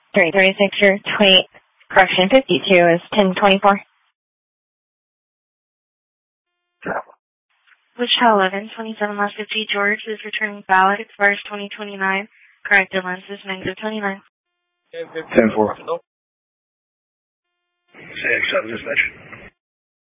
336, your 52 is 1024. Wichita 11, 27 last 50, George is returning valid, expires 2029. Corrected lenses, -29. 10-4. 6, dispatch.